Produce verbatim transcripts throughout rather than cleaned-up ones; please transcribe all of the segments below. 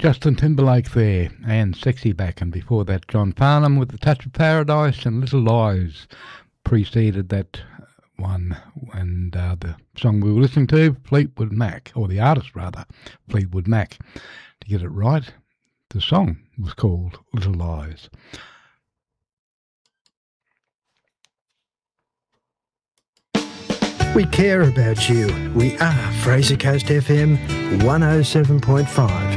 Justin Timberlake there, and Sexy Back, and before that John Farnham with The Touch of Paradise, and Little Lies preceded that one, and uh, the song we were listening to, Fleetwood Mac, or the artist rather, Fleetwood Mac. To get it right, the song was called Little Lies. We care about you. We are Fraser Coast F M one oh seven point five.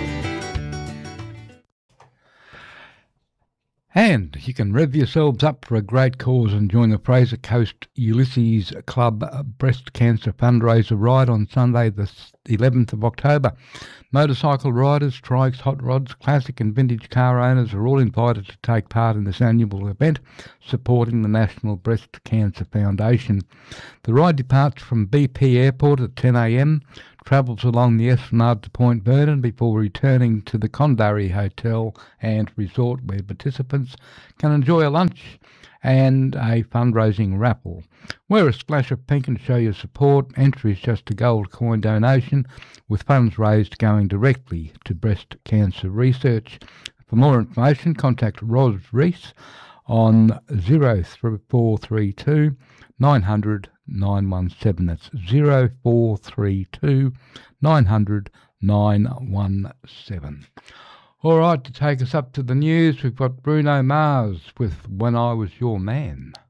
And you can rev yourselves up for a great cause and join the Fraser Coast Ulysses Club Breast Cancer Fundraiser Ride on Sunday the eleventh of October. Motorcycle riders, trikes, hot rods, classic and vintage car owners are all invited to take part in this annual event supporting the National Breast Cancer Foundation. The ride departs from B P Airport at ten a m, travels along the Esplanade to Point Vernon before returning to the Condari Hotel and Resort, where participants can enjoy a lunch and a fundraising raffle. Wear a splash of pink and show your support. Entry is just a gold coin donation, with funds raised going directly to breast cancer research. For more information, contact Ros Rees on zero four three two nine hundred nine one seven. That's zero four three two nine hundred nine one seven. All right, to take us up to the news, we've got Bruno Mars with When I Was Your Man.